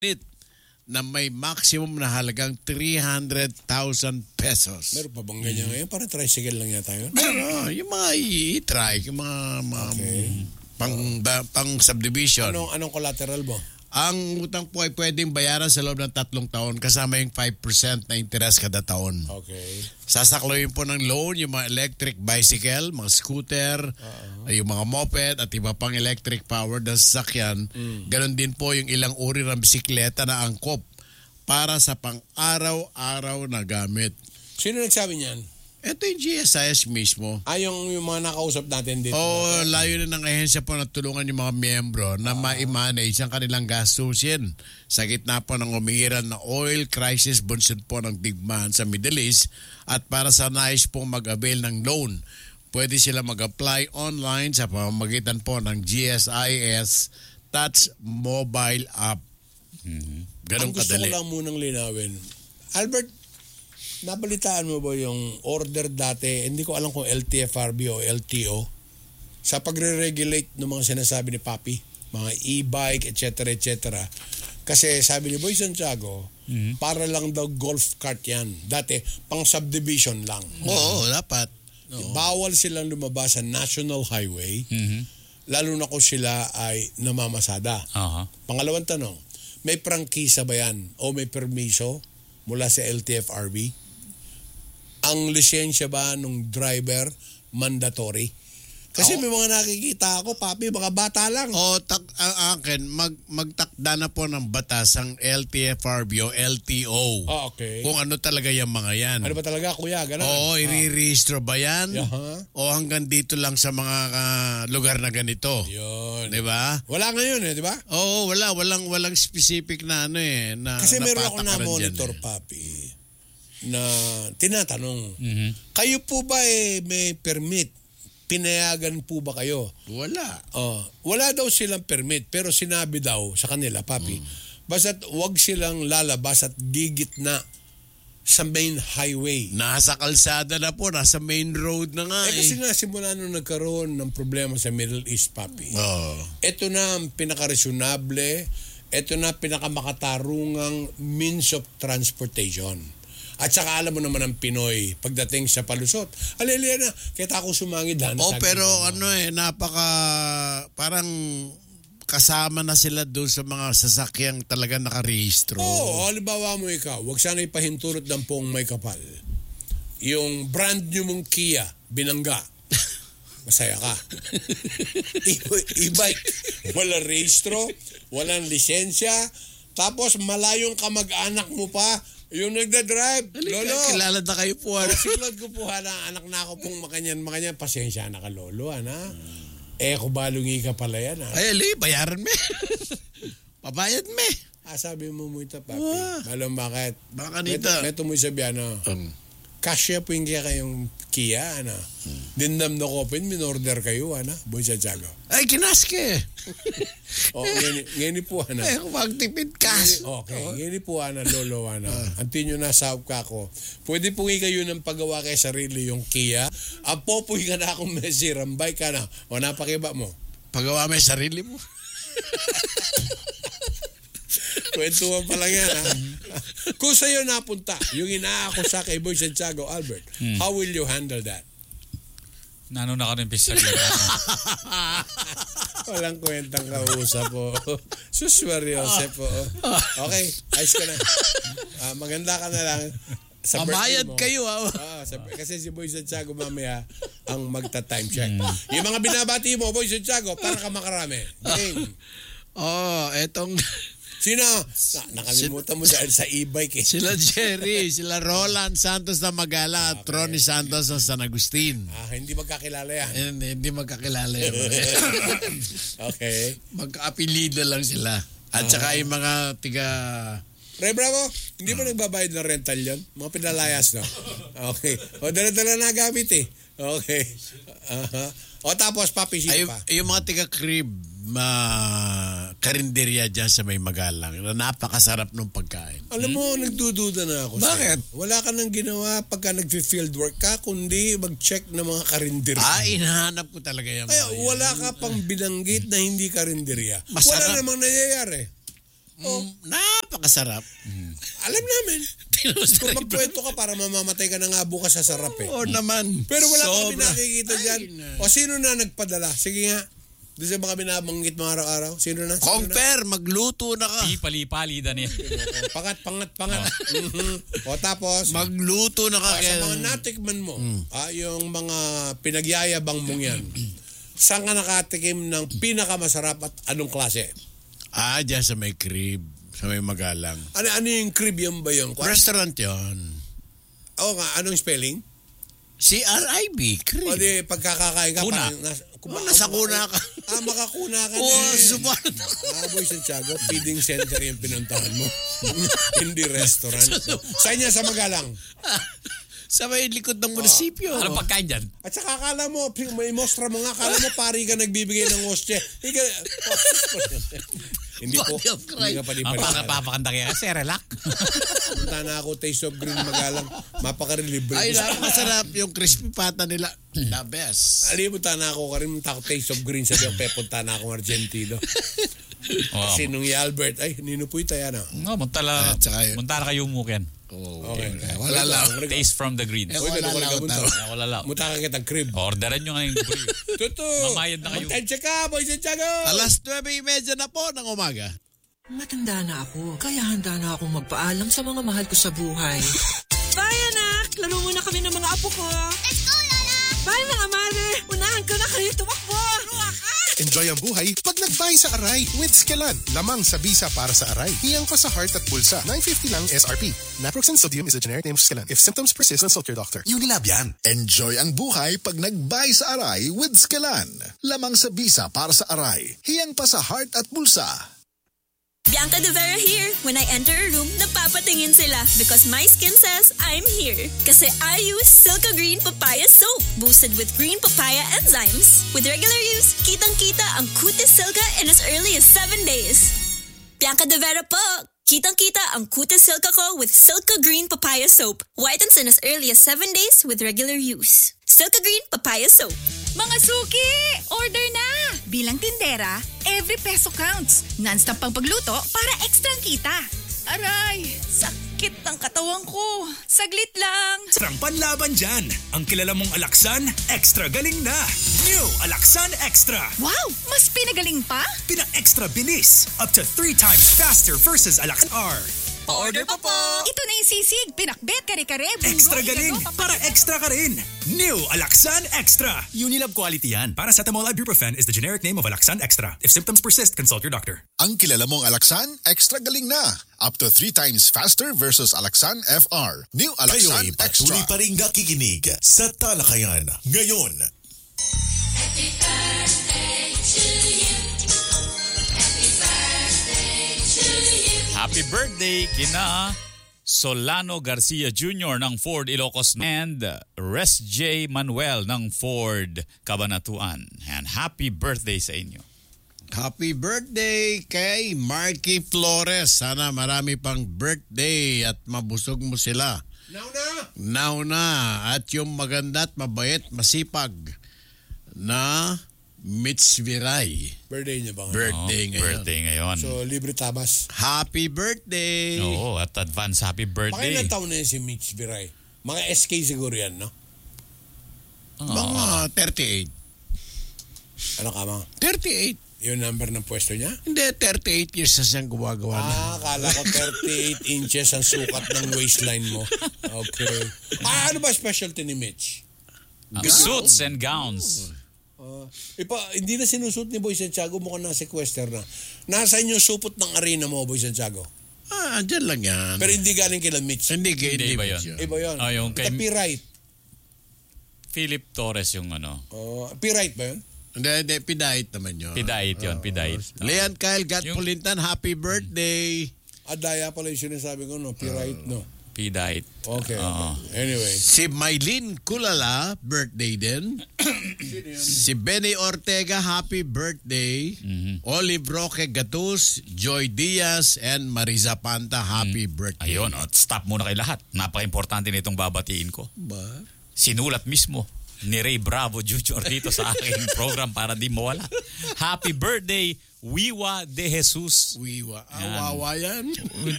na may maximum na halagang 300,000 pesos. Meron pa bang ganyan ngayon? Parang tricycle lang yata yun. Pero yung mga i-trike, yung mga pang subdivision. Anong collateral mo? Ang utang po ay pwedeng bayaran sa loob ng 3 taon kasama yung 5% na interest kada taon. Okay. Sasakloyin po ng loan yung mga electric bicycle, mga scooter, yung mga moped at iba pang electric powered na sasakyan. Ganon din po yung ilang uri ng bisikleta na angkop para sa pang-araw-araw na gamit. Sino nagsabi niyan? Ito yung GSIS mismo. Yung mga nakausap natin dito. Layo na ng ahensya po na tulungan yung mga miyembro na ma-manage ang kanilang gastusin. Sa gitna po ng umiiral na oil crisis bunsod po ng digmaan sa Middle East at para sa nais po mag-avail ng loan, pwede sila mag-apply online sa pamamagitan po ng GSIS Touch Mobile App. Ganun kadali. Ang gusto ko lang munang linawin. Albert, nabalitaan mo ba yung order dati, hindi ko alam kung LTFRB o LTO, sa pagre-regulate ng mga sinasabi ni Papi, mga e-bike, etc. Kasi sabi ni Boy Santiago, para lang daw golf cart yan. Dati, pang subdivision lang. Oo, dapat. Bawal silang lumabas sa national highway, lalo na kung sila ay namamasada. Pangalawang tanong, may prangkisa ba yan o may permiso mula sa LTFRB? Ang lisensya ba ng driver mandatory? Kasi may mga nakikita ako, Papi, mga bata lang. Ang akin, magtakda na po ng batas ang LTFRB o LTO. Okay. Kung ano talaga yung mga yan. Ano ba talaga, kuya? Ganun? I-re-registro ba yan? O hanggang dito lang sa mga lugar na ganito? Yun. Diba? Wala ngayon eh, di ba? Oo, wala. Walang specific na ano eh. Kasi meron ako na-monitor, Papi, na tinatanong, kayo po ba may permit? Pinayagan po ba kayo? Wala. Wala daw silang permit, pero sinabi daw sa kanila, Papi, basta't wag silang lalabas at gigit na sa main highway. Nasa kalsada na po, nasa main road na nga Kasi nga, simula nung nagkaroon ng problema sa Middle East, Papi, ito na ang pinaka-reasonable, ito na pinakamakatarungang means of transportation. At saka alam mo naman ang Pinoy pagdating sa palusot. Aliliya na, kita ako sumangid. Pero parang kasama na sila doon sa mga sasakyang talaga nakarehistro. Halimbawa mo ikaw, wag sana ipahintulot ng pong may kapal. Yung brand new mong Kia, binangga. Masaya ka. E-bike, walang rehistro, walang lisensya, tapos malayong kamag-anak mo pa, yung nagda-drive, lolo. Kilala na kayo po. Siklod ko po na anak na ako pong makanyan, pasensya na ka, lolo, kung balungi ka pala yan, bayaran me. Pabayad me. Sabi mo ito, Papi. Malong bakit? Baka nito. Meto mo sabihan, kasya po yung kayong Kia, Dindam na kopin, minorder kayo, Boy Santiago. Ay, kinaske. Ngayon po, kung magtipid kas. Okay, ngayon po, lolo, Antin nyo nasa ka ko. Pwede po kayo ng paggawa kay sarili yung Kia. Ang popoy ka na akong mesirambay ka na. O napakiba mo. Paggawa may sarili mo. Kwentuhan pa lang yan, Kung sa'yo napunta, yung inaako sa kay Boy Santiago, Albert, how will you handle that? Nano na ka rin pisag. Walang kwentang kausap po. Susweryoso po. Okay, ayos ka na. Maganda ka na lang. Mabayad kayo, kasi si Boy Santiago mamaya ang magta-time check. Yung mga binabati mo, Boy Santiago, para ka makarami. Game. Etong... Sino? Nakalimutan mo dahil sa e-bike. Sila Jerry, sila Roland Santos na Magala at Ronnie Santos ng San Agustin. Hindi magkakilala yan. Hindi magkakilala yan. Okay. Magka-apelido lang sila. At saka yung mga tiga... Ray Bravo, hindi ba nagbabayad ng rental yon? Mga pinalayas, no? Okay. Dala-dala na gamit Okay. Tapos, Papi, sino pa? Yung mga tiga-crib, karinderya dyan sa may Magalang na napakasarap ng pagkain. Alam mo, nagdududa na ako. Bakit? Wala ka nang ginawa pagka nag-field work ka, kundi mag-check ng mga karinderya. Hinahanap ko talaga yan. Wala ka pang binanggit na hindi karinderya. Wala namang nangyayari. Napakasarap. Alam namin. Kung magkwento ka para mamamatay ka na nga bukas sa sarap eh. Oo naman. Pero wala kami Sobra. nakikita dyan. O sino na nagpadala? Sige nga. Doon sa mga binabanggit mo araw-araw. Sino na? Compare, magluto na ka. Di pali-pali Daniel. Pangat. O tapos, Magluto na ka. sa mga natikman mo, yung mga pinagyayabang mong yan, saan ka nakatikim ng pinakamasarap at anong klase? Diyan sa may crib. Sa may Magalang. Ano yung crib yan ba yun? Restaurant yon. Oo nga, anong spelling? CRIB, crib. O di, pagkakakain ka, Kuna. nasa kuna ka. Makakuna ka Oo, na. subukan. Boy Santiago, feeding center yung pinuntahan mo. Hindi restaurant. Saan niya sa Magalang? Sa may likod ng munisipyo. Ano pagkain dyan? At saka akala mo, may mostra mo nga, akala mo pari ka nagbibigay ng hostye. Hindi po. Body of Hindi ka pa di pala. Papakanta kaya kasi relax. Punta na ako, Taste of Green Magalang. Mapaka-reliable. Ay, napakasarap yung crispy pata nila. The best. Ali, punta na ako, karin punta ako Taste of Green. Sabi ako, punta na ako Argentino. Kasi nung Albert, ay, ninupuy tayo na. No, munta na kayo mukyan. Okay. Wala lang. Taste from the greens. Wala lang. Muta ka kitang crib. Orderan nyo nga yung brief. Totoo. Mamayad na kayo. Magtensya ka, Boy Santiago. Alas 9:30 na po ng umaga. Matanda na ako, kaya handa na akong magpaalam sa mga mahal ko sa buhay. Bye, anak! Laro muna kami ng mga apo ko. Let's go, Lola! Bye, mga mare! Unahan ko na kayo tumakbo! Enjoy ang buhay pag nag-buy sa Aray with Skelan. Lamang sa bisa para sa Aray. Hiyang pa sa heart at pulsa. $9.50 lang SRP. Naproxen sodium is a generic name of Skelan. If symptoms persist, consult your doctor. Unilab yan. Enjoy ang buhay pag nag-buy sa Aray with Skelan. Lamang sa bisa para sa Aray. Hiyang pa sa heart at pulsa. Bianca De Vera here. When I enter a room, napapatingin sila because my skin says I'm here. Kasi I use Silka Green Papaya Soap, boosted with green papaya enzymes. With regular use, kitang-kita ang Cutis Silka in as early as 7 days. Bianca De Vera po. Kitang-kita ang Cutis Silka ko with Silka Green Papaya Soap. Whitens in as early as 7 days with regular use. Silka Green Papaya Soap. Mga suki! Order na! Bilang tindera, every peso counts. Non-stop pang pagluto para extra kita. Aray! Sakit ng katawan ko. Saglit lang. Sarang panlaban dyan. Ang kilala mong Alaxan, extra galing na. New Alaxan Extra. Wow! Mas pinagaling pa? Pina-extra bilis. Up to 3 times faster versus Alaxan R. Pa-order pa po! Ito na yung sisig, pinakbet, kare-kare, buro, Extra galing para extra ka rin. New Alaxan Extra. Unilab quality yan. Paracetamol ibuprofen is the generic name of Alaxan Extra. If symptoms persist, consult your doctor. Ang kilala mong Alaxan, extra galing na. Up to 3 times faster versus Alaxan FR. New Alaxan Kayo'y Extra. patuloy pa rin nakikinig sa Talakayan ngayon. Happy birthday to you. Happy birthday to you. Happy birthday kina Solano Garcia Jr. ng Ford Ilocos and Res J. Manuel ng Ford Cabanatuan. And happy birthday sa inyo. Happy birthday kay Marky Flores. Sana marami pang birthday at mabusog mo sila. Now na. At yung maganda at mabait, masipag na Mitch Viray. Birthday niya ba? Birthday ngayon. So, libre tabas. Happy birthday! Oo, at advance happy birthday. Mga ilang taon na yun si Mitch Viray? Mga SK siguro yan, no? Mga 38. Ano ka mga? 38. Yung number ng pwesto niya? Hindi, 38 years na siyang gumagawa na. Akala ko 38 inches ang sukat ng waistline mo. Okay. Ano ba specialty ni Mitch? Suits and gowns. Hindi na sinusut ni Boy Santiago, mukhang nasa-sequester na. Nasaan yung supot ng arena mo, Boy Santiago? Dyan lang yan. Pero hindi galing kila Mitch. Hindi iba Mitch yun. Iba yun. Yung kay P-Right. Philip Torres yung ano. P-Right ba yun? Hindi, Pidait naman yun. Pidait yun, Pidait. Leon Kyle Gatpulintan, happy birthday! Daya pala yung sinasabi ko, no? P-Right, no? Pidait. Okay. Anyway. Si Maylin Kulala, birthday din. Si Benny Ortega, happy birthday. Olive Roque Gatus, Joy Diaz, and Mariza Panta, happy birthday. Ayun, stop muna kay lahat. Napaka-importante nitong babatiin ko. Ba? Sinulat mismo ni Ray Bravo Jr. dito sa aking program para di mawala. Happy birthday, Wiwa de Jesus. Wiwa. Wawa yan.